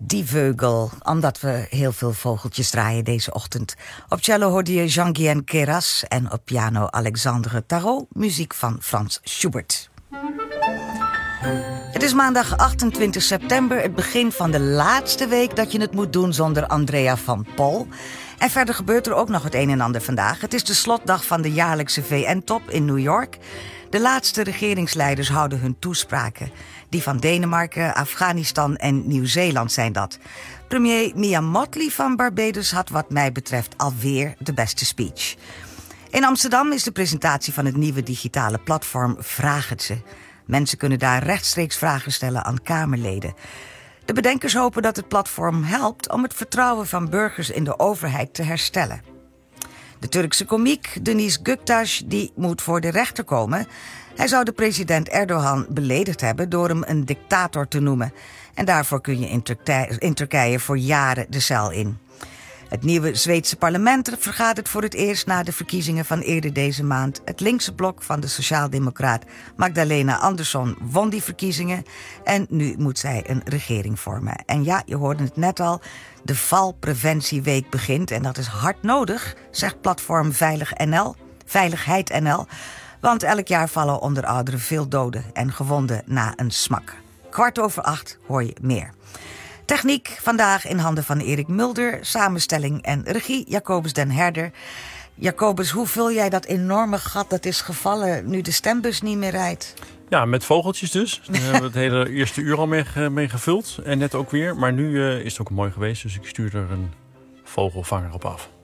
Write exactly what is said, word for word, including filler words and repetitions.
Die Vögel, omdat we heel veel vogeltjes draaien deze ochtend. Op cello hoorde je Jean-Guyen Queyras en op piano Alexandre Tarot, muziek van Franz Schubert. Het is maandag achtentwintig september, het begin van de laatste week dat je het moet doen zonder Andrea van Pol. En verder gebeurt er ook nog het een en ander vandaag. Het is de slotdag van de jaarlijkse V N-top in New York. De laatste regeringsleiders houden hun toespraken. Die van Denemarken, Afghanistan en Nieuw-Zeeland zijn dat. Premier Mia Mottley van Barbados had wat mij betreft alweer de beste speech. In Amsterdam is de presentatie van het nieuwe digitale platform Vraag het ze. Mensen kunnen daar rechtstreeks vragen stellen aan Kamerleden. De bedenkers hopen dat het platform helpt om het vertrouwen van burgers in de overheid te herstellen. De Turkse komiek Deniz Göktaş die moet voor de rechter komen. Hij zou de president Erdogan beledigd hebben door hem een dictator te noemen. En daarvoor kun je in Turkije, in Turkije voor jaren de cel in. Het nieuwe Zweedse parlement vergadert voor het eerst na de verkiezingen van eerder deze maand. Het linkse blok van de sociaaldemocraat Magdalena Andersson won die verkiezingen. En nu moet zij een regering vormen. En ja, je hoorde het net al, de valpreventieweek begint. En dat is hard nodig, zegt platform Veilig N L, Veiligheid N L. Want elk jaar vallen onder ouderen veel doden en gewonden na een smak. Kwart over acht hoor je meer. Techniek vandaag in handen van Erik Mulder, samenstelling en regie Jacobus den Herder. Jacobus, hoe vul jij dat enorme gat dat is gevallen nu de stembus niet meer rijdt? Ja, met vogeltjes dus. Daar hebben we het hele eerste uur al mee, mee gevuld. En net ook weer. Maar nu uh, is het ook mooi geweest, dus ik stuur er een vogelvanger op af.